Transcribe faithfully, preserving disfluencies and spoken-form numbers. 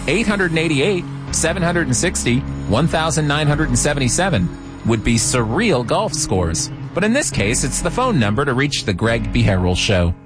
eight eight eight, seven six zero, one nine seven seven would be surreal golf scores. But in this case, it's the phone number to reach the Greg Beharrell Show.